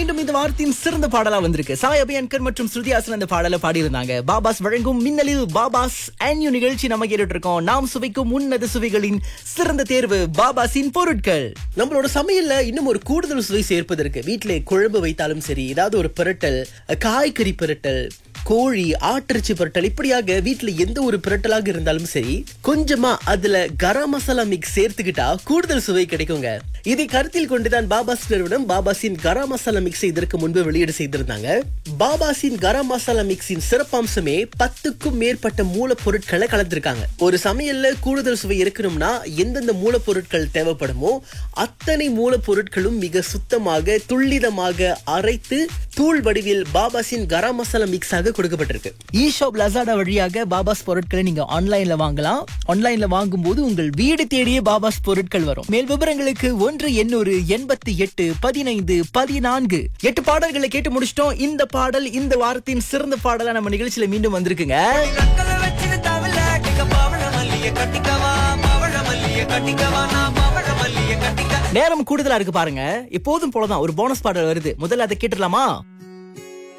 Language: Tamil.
மீண்டும் இந்த வாரத்தின் சிறந்த பாடலா வந்திருக்கு. சாய் அபியன்கர் மற்றும் ஸ்ருதி ஹாசன் அந்த பாடலை பாடியிருந்தாங்க. பாபாஸ் வழங்கும் மின்னலில் பாபாஸ் ஆன்யூ நிகழ்ச்சி நம்ம கேட்டுட்டு இருக்கோம். நாம் சுவைக்கும் உன்னத சுவைகளின் சிறந்த தேர்வு பாபாஸின் பொருட்கள். நம்மளோட சமையல்ல இன்னும் ஒரு கூடுதல் சுவை சேர்ப்பதற்கு வீட்டிலே குழம்பு வைத்தாலும் சரி, ஏதாவது ஒரு பிரட்டல், காய்கறி பிரட்டல், கோழி, ஆட்டிறைச்சி பிரட்டல், இப்படியாக வீட்டுல எந்த ஒரு பிரட்டலாக இருந்தாலும் சரி, கொஞ்சமா அதுல கரம் மசாலா மிக்ஸ் சேர்த்துக்கிட்டா கூடுதல் சுவை கிடைக்குங்க. இதை கருத்தில் கொண்டுதான் பாபாஸ் நிறுவனம் பாபாஸின் கரம் மசாலா மிக்ஸை இதற்கு முன்பு வெளியீடு செய்திருந்தாங்க. பாபாஸின் கரம் மசாலா மிக்ஸின் சிறப்பம்சமே 10க்கும் மேற்பட்ட மூலப்பொருட்களை கலந்திருக்காங்க. ஒரு சமையல்ல கூடுதல் சுவை இருக்கணும்னா எந்தெந்த மூலப்பொருட்கள் தேவைப்படுமோ அத்தனை மூலப்பொருட்களும் மிக சுத்தமாக துல்லிதமாக அரைத்து தூள் வடிவில் பாபாஸின் கரம் மசாலா மிக்ஸாக கொடுக்கப்பட்டிருக்கு. ஈஷாப் லசாடா வழியாக பாபாஸ் பொருட்களை நீங்க ஆன்லைன்ல வாங்கலாம். ஆன்லைன்ல வாங்கும் போது உங்கள் வீடு தேடியே பாபாஸ் பொருட்கள் வரும். மேல் விவரங்களுக்கு 1-800-88-15-14. 8 பாடல்களை கேட்டு முடிச்சிட்டோம். இந்த பாடல் இந்த வாரத்தின் சிறந்த பாடலா நம்ம நிகழ்ச்சியில மீண்டும் வந்திருக்குங்க. நேரம் கூடுதலா இருக்கு பாருங்க. எப்போதும் போலதான் ஒரு போனஸ் பாடல் வருது. முதல்ல அதை கேட்டுடலாமா?